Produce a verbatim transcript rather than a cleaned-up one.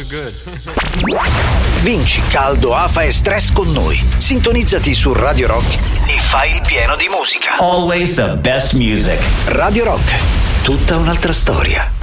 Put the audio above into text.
good. Vinci caldo, afa e stress con noi. Sintonizzati su Radio Rock e fai il pieno di musica. Always the best music. Radio Rock, tutta un'altra storia.